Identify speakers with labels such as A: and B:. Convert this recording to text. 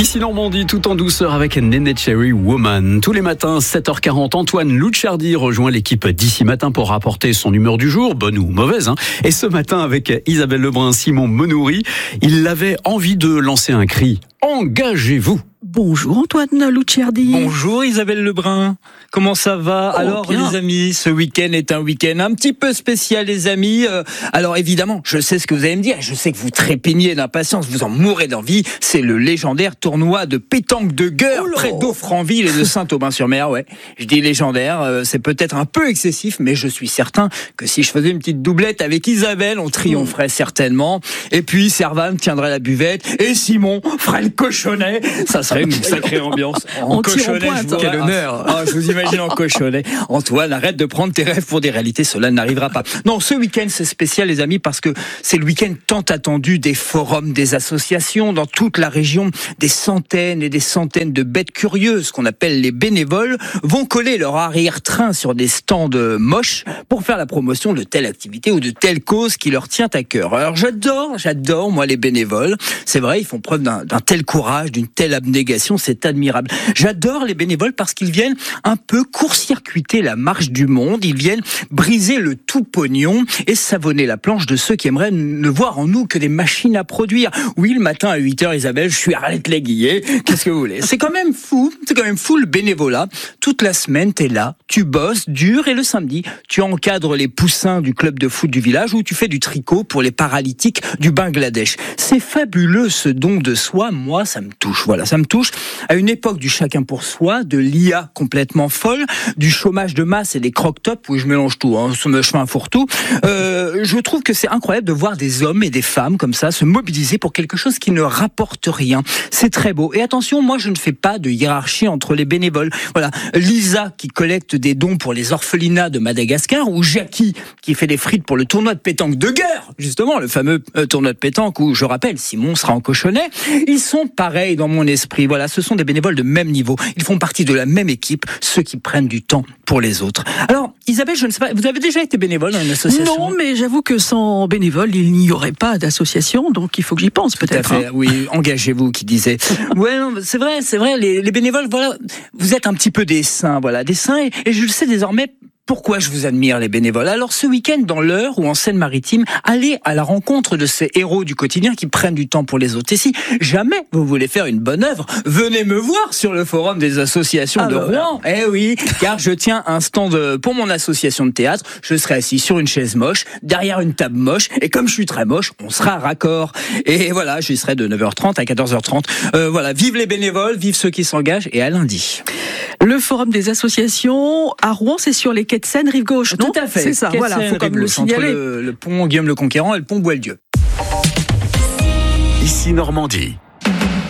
A: Ici Normandie, tout en douceur avec Néné Cherry Woman. Tous les matins, 7h40, Antoine Luchardi rejoint l'équipe d'ici matin pour rapporter son humeur du jour, bonne ou mauvaise. Et ce matin, avec Isabelle Lebrun, Simon Monoury, il avait envie de lancer un cri. Engagez-vous!
B: Bonjour Antoine Luchardi.
C: Bonjour Isabelle Lebrun. Comment ça va? Alors
B: bien.
C: les amis, ce week-end est un week-end un petit peu spécial les amis. Alors évidemment, je sais ce que vous allez me dire. Je sais que vous trépignez d'impatience, vous en mourrez d'envie. C'est le légendaire tournoi de pétanque de gueure près d'Offranville et de Saint-Aubin-sur-Mer. Ouais, je dis légendaire, c'est peut-être un peu excessif, mais je suis certain que si je faisais une petite doublette avec Isabelle, on triompherait certainement. Et puis Servan tiendrait la buvette et Simon ferait le cochonnet. Ça serait une sacrée ambiance. En cochonnet, quel honneur. Je vous imagine en cochonnet. Antoine, arrête de prendre tes rêves pour des réalités, cela n'arrivera pas. Non, ce week-end, c'est spécial, les amis, parce que c'est le week-end tant attendu des forums, des associations, dans toute la région. Des centaines et des centaines de bêtes curieuses, qu'on appelle les bénévoles, vont coller leur arrière-train sur des stands moches pour faire la promotion de telle activité ou de telle cause qui leur tient à cœur. Alors, j'adore, moi, les bénévoles. C'est vrai, ils font preuve d'un tel courage, d'une telle abnégation, c'est admirable. J'adore les bénévoles parce qu'ils viennent un peu court-circuiter la marche du monde, ils viennent briser le tout pognon et savonner la planche de ceux qui aimeraient ne voir en nous que des machines à produire. Oui, le matin à 8h, Isabelle, je suis Arlette Léguillet, qu'est-ce que vous voulez? C'est quand même fou le bénévolat. Toute la semaine, t'es là, tu bosses dur et le samedi, tu encadres les poussins du club de foot du village ou tu fais du tricot pour les paralytiques du Bangladesh. C'est fabuleux ce don de soi, moi ça me touche, voilà, ça me touche à une époque du chacun pour soi, de l'IA complètement folle, du chômage de masse et des croque-tops, où je mélange tout, ce chemin fourre-tout. Je trouve que c'est incroyable de voir des hommes et des femmes comme ça se mobiliser pour quelque chose qui ne rapporte rien. C'est très beau. Et attention, moi je ne fais pas de hiérarchie entre les bénévoles. Voilà, Lisa qui collecte des dons pour les orphelinats de Madagascar, ou Jackie qui fait des frites pour le tournoi de pétanque de guerre, justement le fameux tournoi de pétanque où, je rappelle, Simon sera en cochonnet. Ils sont pareils dans mon esprit. Voilà, ce sont des bénévoles de même niveau. Ils font partie de la même équipe, ceux qui prennent du temps pour les autres. Alors, Isabelle, je ne sais pas, vous avez déjà été bénévole dans une association?
B: Non, mais j'avoue que sans bénévoles, il n'y aurait pas d'association, donc il faut que j'y pense peut-être.
C: Tout à fait, oui, engagez-vous, qui disait. Ouais, non, c'est vrai, les bénévoles, voilà, vous êtes un petit peu des saints, et je le sais désormais. Pourquoi je vous admire, les bénévoles? Alors, ce week-end, dans l'Eure ou en Seine-Maritime, allez à la rencontre de ces héros du quotidien qui prennent du temps pour les autres. Et si jamais vous voulez faire une bonne œuvre, venez me voir sur le forum des associations de Rouen. Eh oui, car je tiens un stand pour mon association de théâtre. Je serai assis sur une chaise moche, derrière une table moche, et comme je suis très moche, on sera raccord. Et voilà, j'y serai de 9h30 à 14h30. Voilà, vive les bénévoles, vive ceux qui s'engagent, et à lundi.
B: Le forum des associations à Rouen, c'est sur les quais de Seine, rive gauche, non?
C: Tout à fait.
B: C'est ça, voilà, faut comme le signaler.
C: Entre le pont Guillaume le Conquérant et le pont Boieldieu.
A: Ici Normandie.